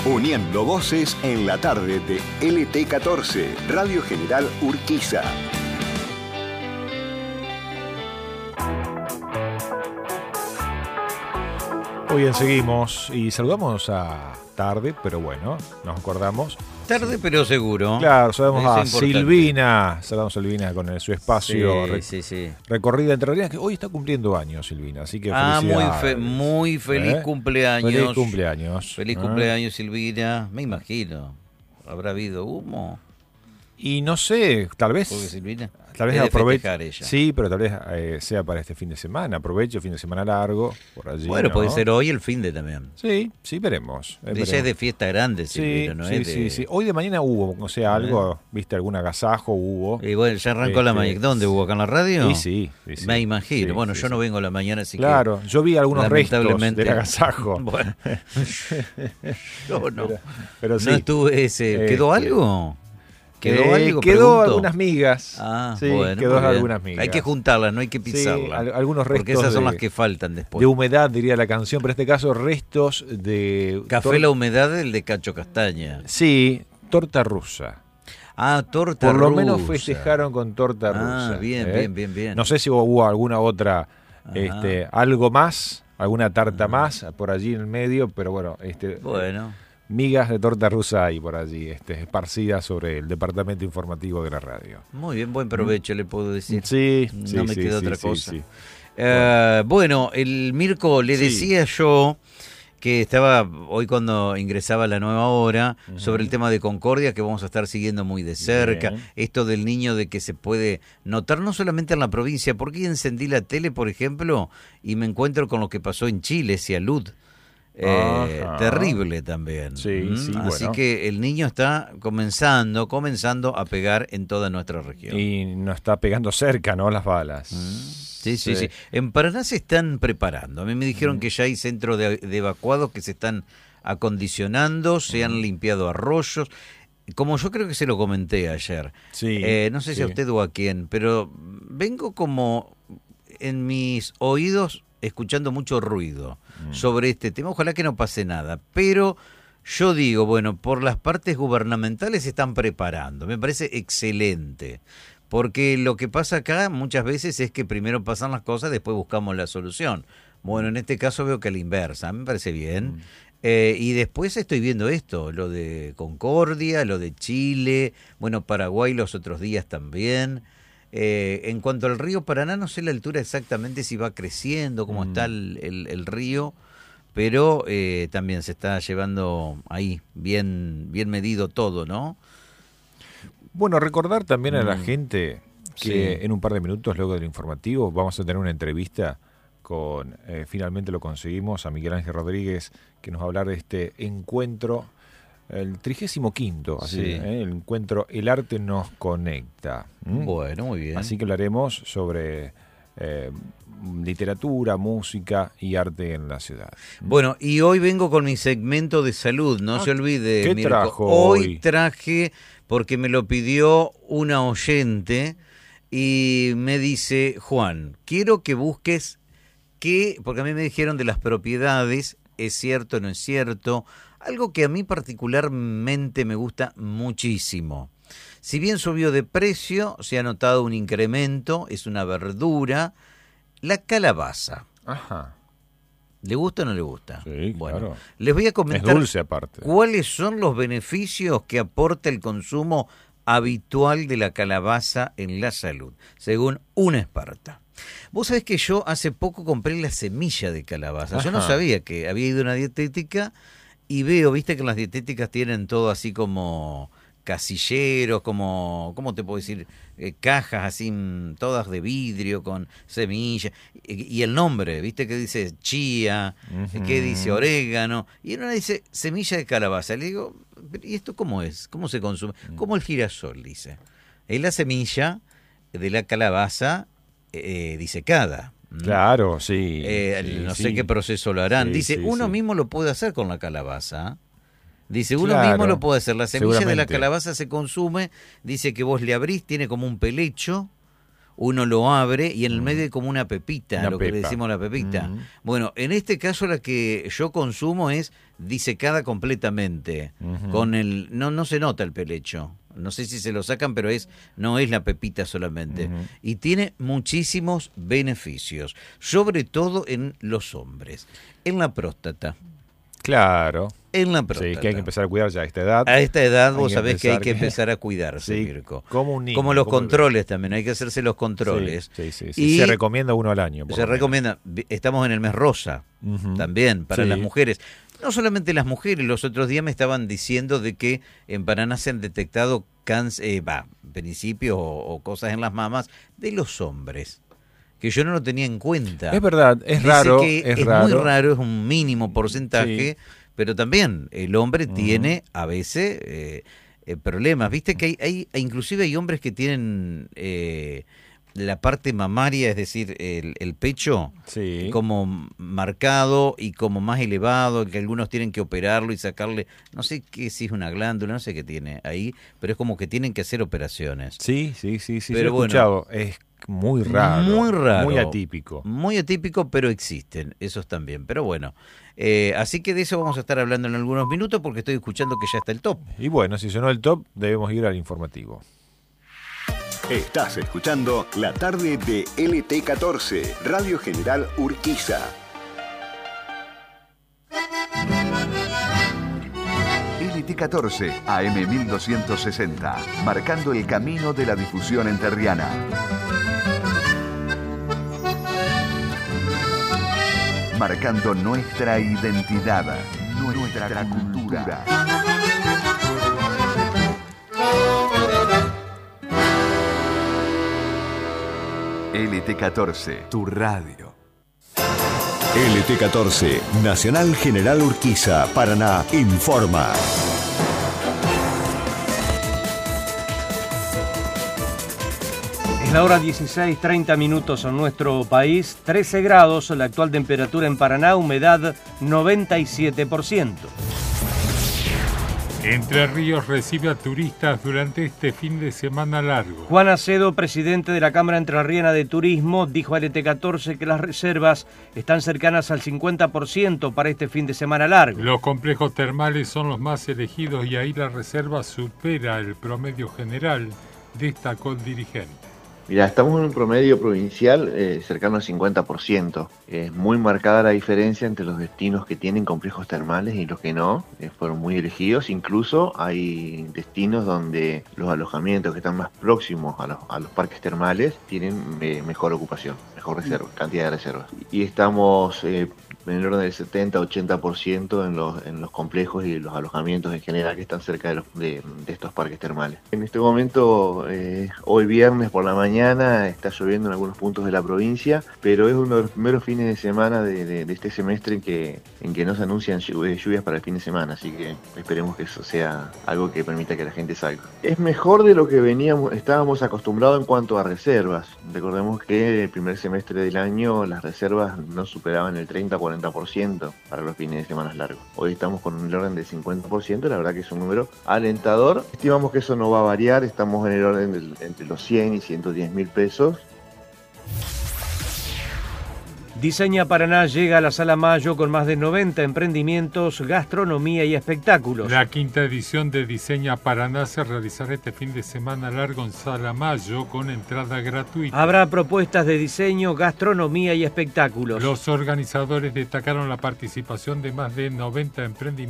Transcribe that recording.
Uniendo voces en la tarde de LT14, Radio General Urquiza. Muy bien, seguimos y saludamos a Tarde, pero bueno, nos acordamos. Tarde, pero seguro. Claro, saludamos a importante. Silvina. Saludamos a Silvina con su espacio Sí. recorrida entre Ríos, que hoy está cumpliendo años, Silvina. Así que muy feliz cumpleaños. Feliz cumpleaños. Feliz cumpleaños, Silvina. Me imagino. ¿Habrá habido humo? Y no sé, tal vez. Porque Silvina Tal vez es de aproveche. festejar ella. Sí, pero tal vez sea para este fin de semana. Aproveche, fin de semana largo, por allí. Bueno, ¿no? puede ser hoy el fin de también. Sí, veremos. Ella es de fiesta grande, Silvina, ¿no es de... Sí. Hoy de mañana hubo, o sea, algo, ¿viste? Algún agasajo hubo. Y bueno, ya arrancó la mañana. ¿Dónde hubo? ¿Acá en la radio? Sí. Me imagino. Sí, bueno, sí, yo no vengo a la mañana, así claro, yo vi algunos restos lamentablemente- del agasajo. Bueno, yo no. Pero sí. No estuve ese. ¿Quedó algo? ¿Quedó algo? Quedó Pregunto. algunas migas. Ah, sí, bueno, quedó muy bien. algunas migas. Hay que juntarlas, no hay que Sí, pisarlas. algunos restos porque esas son de- las que faltan después. De humedad, diría la canción, pero en este caso restos de... Café La Humedad, el de Cacho Castaña. Sí, torta rusa. Ah, torta Por lo rusa. menos festejaron con torta rusa. Bien. No sé si hubo alguna otra, Ajá. algo más, alguna tarta más por allí en el medio, pero bueno, Bueno. migas de torta rusa hay por allí, esparcidas sobre el departamento informativo de la radio. Muy bien, buen provecho, le puedo decir. Sí, No me queda otra cosa. sí. Bueno, el Mirko, le decía yo que estaba hoy cuando ingresaba a la nueva hora sobre el tema de Concordia, que vamos a estar siguiendo muy de cerca. Bien. Esto del niño de que se puede notar no solamente en la provincia, porque encendí la tele, por ejemplo, y me encuentro con lo que pasó en Chile, Cialud. Ajá. Terrible también. Sí, sí, Así bueno. que el niño está comenzando a pegar en toda nuestra región. Y nos está pegando cerca, ¿no? Las balas. Sí. En Paraná se están preparando. A mí me dijeron que ya hay centros de evacuados que se están acondicionando, se han limpiado arroyos. Como yo creo que se lo comenté ayer. Sí, No sé si sí. a usted o a quién, pero vengo como en mis oídos escuchando mucho ruido sobre este tema. Ojalá que no pase nada. Pero yo digo, bueno, por las partes gubernamentales se están preparando. Me parece excelente. Porque lo que pasa acá muchas veces es que primero pasan las cosas, después buscamos la solución. Bueno, en este caso veo que a la inversa, me parece bien. Y después estoy viendo esto, lo de Concordia, lo de Chile, bueno, Paraguay los otros días también. En cuanto al río Paraná, no sé la altura exactamente si va creciendo, cómo está el río, pero también se está llevando ahí bien medido todo, ¿no? Bueno, recordar también a la gente que Sí. en un par de minutos, luego del informativo, vamos a tener una entrevista con, finalmente lo conseguimos, a Miguel Ángel Rodríguez, que nos va a hablar de este encuentro, el 35º, así, Sí. el encuentro El Arte Nos Conecta. Bueno, muy bien. Así que hablaremos sobre literatura, música y arte en la ciudad. Bueno, y hoy vengo con mi segmento de salud, no Ah, se olvide. ¿qué Mirko. trajo Hoy hoy? traje, porque me lo pidió una oyente, y me dice, Juan, quiero que busques porque a mí me dijeron de las propiedades, es cierto, no es cierto, algo que a mí particularmente me gusta muchísimo. Si bien subió de precio, se ha notado un incremento, es una verdura, la calabaza. Ajá. ¿Le gusta o no le gusta? Sí, bueno, claro. les voy a Es comentar dulce aparte. cuáles son los beneficios que aporta el consumo habitual de la calabaza en la salud, según una experta. Vos sabés que yo hace poco compré la semilla de calabaza. Yo no Ajá. sabía que había ido a una dietética y veo, viste que las dietéticas tienen todo así como casilleros, como, ¿cómo te puedo decir? Cajas así, todas de vidrio con semillas. Y el nombre, viste que dice chía, que dice orégano. Y uno dice semilla de calabaza. Le digo, ¿y esto cómo es? ¿Cómo se consume? Como el girasol, dice. Es la semilla de la calabaza disecada. Claro, sí. No sé qué proceso lo harán. Sí, Dice, sí, uno sí. mismo lo puede hacer con la calabaza. Dice, uno Claro, mismo lo puede hacer. La semilla de la seguramente. calabaza se consume. Dice que vos le abrís, tiene como un pelecho. uno lo abre y en el medio hay como una pepita, Una lo que le pepa. decimos la pepita. Bueno, en este caso la que yo consumo es disecada completamente, con el no se nota el pelecho. No sé si se lo sacan, pero no es la pepita solamente. Y tiene muchísimos beneficios, sobre todo en los hombres. En la próstata. Claro. En la próstata. Sí, que hay que empezar a cuidar ya a esta edad. A esta edad Hay vos que sabés que hay que empezar empezar a cuidarse, Sí, Mirko. como un niño. Como los como el controles también, hay que hacerse los controles. Sí. Y se recomienda uno al año. por se lo menos. recomienda, estamos en el mes rosa, también, para Sí. las mujeres. No solamente las mujeres, los otros días me estaban diciendo de que en Paraná se han detectado principios o cosas en las mamas de los hombres, que yo no lo tenía en cuenta. Es verdad, es Dice raro. que Es muy raro, es un mínimo porcentaje, Sí. pero también el hombre tiene a veces problemas. Viste que inclusive hay hombres que tienen la parte mamaria, es decir, el pecho Sí. como marcado y como más elevado, que algunos tienen que operarlo y sacarle, no sé qué, si es una glándula, no sé qué tiene ahí, pero es como que tienen que hacer operaciones. Sí, Pero yo he bueno. escuchado. Es muy raro. Muy raro. Muy atípico. Muy atípico, pero existen, esos también. Pero bueno, así que de eso vamos a estar hablando en algunos minutos porque estoy escuchando que ya está el top. Y bueno, si sonó el top, debemos ir al informativo. Estás escuchando La Tarde de LT14, Radio General Urquiza. LT14, AM 1260, marcando el camino de la difusión enterriana. Marcando nuestra identidad, nuestra cultura. LT14, tu radio. LT14, Nacional General Urquiza, Paraná, informa. Es la hora 16:30 minutos en nuestro país, 13 grados, la actual temperatura en Paraná, humedad 97%. Entre Ríos recibe a turistas durante este fin de semana largo. Juan Acedo, presidente de la Cámara Entrerriana de Turismo, dijo a LT14 que las reservas están cercanas al 50% para este fin de semana largo. Los complejos termales son los más elegidos y ahí la reserva supera el promedio general, destacó el dirigente. Mirá, estamos en un promedio provincial cercano al 50%. Es muy marcada la diferencia entre los destinos que tienen complejos termales y los que no. Fueron muy elegidos. Incluso hay destinos donde los alojamientos que están más próximos a los parques termales tienen mejor ocupación, mejor reserva, cantidad de reservas. Y estamos en el orden del 70-80% en los complejos y los alojamientos en general que están cerca de estos parques termales. En este momento, hoy viernes por la mañana, está lloviendo en algunos puntos de la provincia, pero es uno de los primeros fines de semana de este semestre en que no se anuncian lluvias para el fin de semana, así que esperemos que eso sea algo que permita que la gente salga. Es mejor de lo que estábamos acostumbrados en cuanto a reservas. Recordemos que el primer semestre del año las reservas no superaban el 30-40% para los fines de semana largos. Hoy estamos con un orden del 50%, la verdad que es un número alentador. Estimamos que eso no va a variar, estamos en el orden entre los 100 y 110 mil pesos. Diseña Paraná llega a la Sala Mayo con más de 90 emprendimientos, gastronomía y espectáculos. La quinta edición de Diseña Paraná se realizará este fin de semana largo en Sala Mayo con entrada gratuita. Habrá propuestas de diseño, gastronomía y espectáculos. Los organizadores destacaron la participación de más de 90 emprendimientos